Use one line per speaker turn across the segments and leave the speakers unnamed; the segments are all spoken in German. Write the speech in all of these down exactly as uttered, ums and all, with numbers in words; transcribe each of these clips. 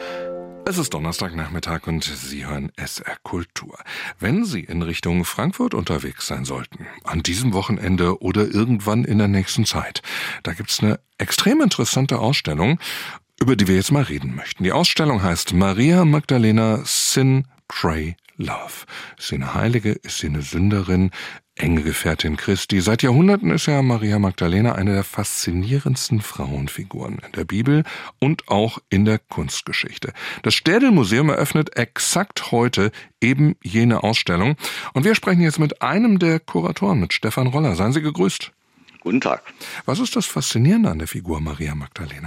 Es ist Donnerstagnachmittag und Sie hören S R Kultur. Wenn Sie in Richtung Frankfurt unterwegs sein sollten, an diesem Wochenende oder irgendwann in der nächsten Zeit, da gibt's eine extrem interessante Ausstellung, über die wir jetzt mal reden möchten. Die Ausstellung heißt Maria Magdalena Sin, Pray, Love. Ist sie eine Heilige? Ist sie eine Sünderin? Enge Gefährtin Christi. Seit Jahrhunderten ist ja Maria Magdalena eine der faszinierendsten Frauenfiguren in der Bibel und auch in der Kunstgeschichte. Das Städel-Museum eröffnet exakt heute eben jene Ausstellung. Und wir sprechen jetzt mit einem der Kuratoren, mit Stefan Roller. Seien Sie gegrüßt.
Guten Tag.
Was ist das Faszinierende an der Figur Maria Magdalena?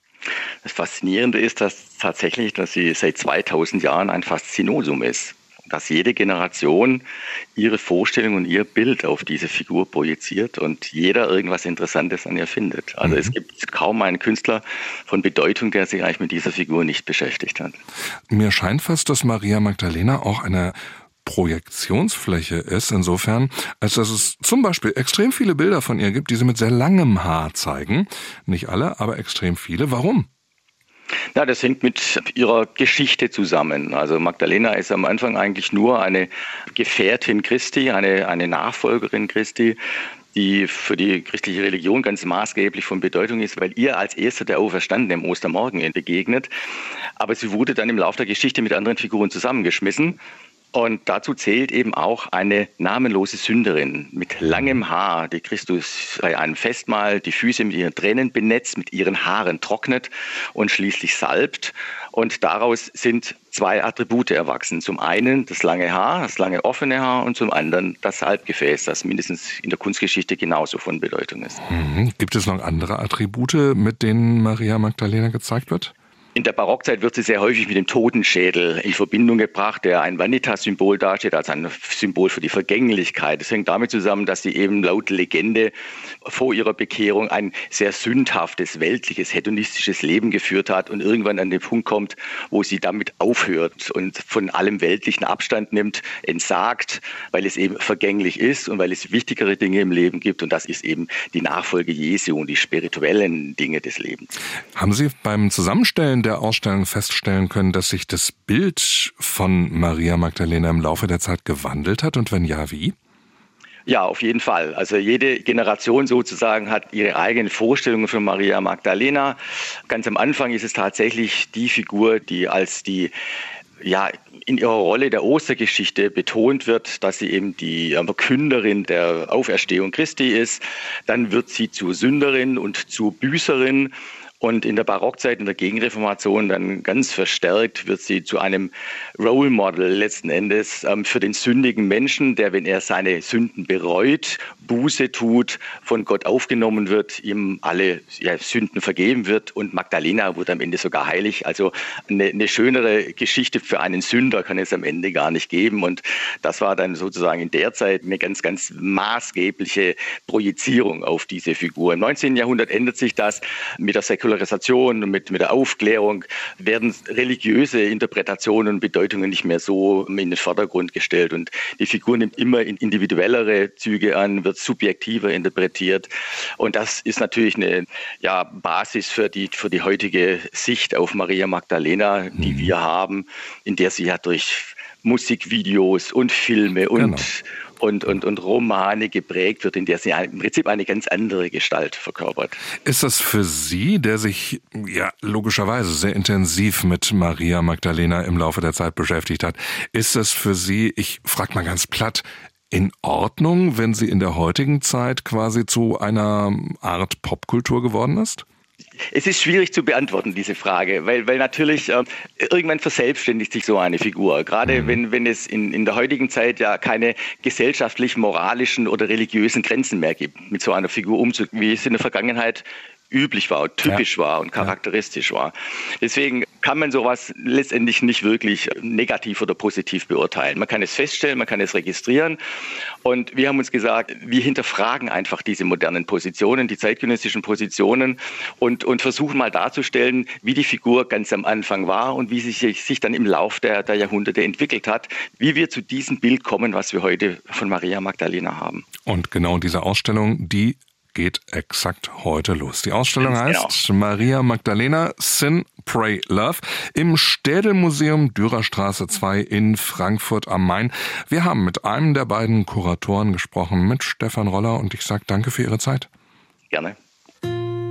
Das Faszinierende ist dass tatsächlich, dass sie seit zweitausend Jahren ein Faszinosum ist. Dass jede Generation ihre Vorstellung und ihr Bild auf diese Figur projiziert und jeder irgendwas Interessantes an ihr findet. Also mhm. es gibt kaum einen Künstler von Bedeutung, der sich eigentlich mit dieser Figur nicht beschäftigt hat.
Mir scheint fast, dass Maria Magdalena auch eine Projektionsfläche ist, insofern, als dass es zum Beispiel extrem viele Bilder von ihr gibt, die sie mit sehr langem Haar zeigen. Nicht alle, aber extrem viele. Warum?
Ja, das hängt mit ihrer Geschichte zusammen. Also Magdalena ist am Anfang eigentlich nur eine Gefährtin Christi, eine, eine Nachfolgerin Christi, die für die christliche Religion ganz maßgeblich von Bedeutung ist, weil ihr als erster der Auferstandene am Ostermorgen begegnet. Aber sie wurde dann im Laufe der Geschichte mit anderen Figuren zusammengeschmissen. Und dazu zählt eben auch eine namenlose Sünderin mit langem Haar, die Christus bei einem Festmahl die Füße mit ihren Tränen benetzt, mit ihren Haaren trocknet und schließlich salbt. Und daraus sind zwei Attribute erwachsen. Zum einen das lange Haar, das lange offene Haar und zum anderen das Salbgefäß, das mindestens in der Kunstgeschichte genauso von Bedeutung ist.
Mhm. Gibt es noch andere Attribute, mit denen Maria Magdalena gezeigt wird?
In der Barockzeit wird sie sehr häufig mit dem Totenschädel in Verbindung gebracht, der ein Vanitas-Symbol darstellt, also ein Symbol für die Vergänglichkeit. Das hängt damit zusammen, dass sie eben laut Legende vor ihrer Bekehrung ein sehr sündhaftes, weltliches, hedonistisches Leben geführt hat und irgendwann an den Punkt kommt, wo sie damit aufhört und von allem Weltlichen Abstand nimmt, entsagt, weil es eben vergänglich ist und weil es wichtigere Dinge im Leben gibt. Und das ist eben die Nachfolge Jesu und die spirituellen Dinge des Lebens.
Haben Sie beim Zusammenstellen der Ausstellung feststellen können, dass sich das Bild von Maria Magdalena im Laufe der Zeit gewandelt hat und wenn ja, wie?
Ja, auf jeden Fall. Also jede Generation sozusagen hat ihre eigenen Vorstellungen von Maria Magdalena. Ganz am Anfang ist es tatsächlich die Figur, die als die ja, in ihrer Rolle der Ostergeschichte betont wird, dass sie eben die Verkünderin der Auferstehung Christi ist. Dann wird sie zur Sünderin und zur Büßerin. Und in der Barockzeit, in der Gegenreformation, dann ganz verstärkt wird sie zu einem Role Model letzten Endes ähm, für den sündigen Menschen, der, wenn er seine Sünden bereut, Buße tut, von Gott aufgenommen wird, ihm alle ja, Sünden vergeben wird. Und Magdalena wird am Ende sogar heilig. Also eine, eine schönere Geschichte für einen Sünder kann es am Ende gar nicht geben. Und das war dann sozusagen in der Zeit eine ganz, ganz maßgebliche Projizierung auf diese Figur. Im neunzehnten Jahrhundert ändert sich das mit der Säkularisierung. Mit, mit der Aufklärung werden religiöse Interpretationen und Bedeutungen nicht mehr so in den Vordergrund gestellt. Und die Figur nimmt immer individuellere Züge an, wird subjektiver interpretiert. Und das ist natürlich eine ja, Basis für die, für die heutige Sicht auf Maria Magdalena, die mhm. wir haben, in der sie ja durch Musikvideos und Filme und genau. Und, und, und Romane geprägt wird, in der sie im Prinzip eine ganz andere Gestalt verkörpert.
Ist das für Sie, der sich ja logischerweise sehr intensiv mit Maria Magdalena im Laufe der Zeit beschäftigt hat, ist das für Sie, ich frage mal ganz platt, in Ordnung, wenn sie in der heutigen Zeit quasi zu einer Art Popkultur geworden ist?
Es ist schwierig zu beantworten, diese Frage, weil, weil natürlich äh, irgendwann verselbstständigt sich so eine Figur. Gerade wenn, wenn es in, in der heutigen Zeit ja keine gesellschaftlich, moralischen oder religiösen Grenzen mehr gibt, mit so einer Figur umzugehen, wie es in der Vergangenheit üblich war, typisch ja. war und charakteristisch ja. war. Deswegen kann man sowas letztendlich nicht wirklich negativ oder positiv beurteilen. Man kann es feststellen, man kann es registrieren und wir haben uns gesagt, wir hinterfragen einfach diese modernen Positionen, die zeitgenössischen Positionen und, und versuchen mal darzustellen, wie die Figur ganz am Anfang war und wie sie sich, sich dann im Lauf der, der Jahrhunderte entwickelt hat, wie wir zu diesem Bild kommen, was wir heute von Maria Magdalena haben.
Und genau diese Ausstellung, die geht exakt heute los. Die Ausstellung
Ganz
heißt
genau.
Maria Magdalena Sin, Pray, Love im Städelmuseum Dürerstraße zwei in Frankfurt am Main. Wir haben mit einem der beiden Kuratoren gesprochen, mit Stefan Roller, und ich sage danke für Ihre Zeit.
Gerne.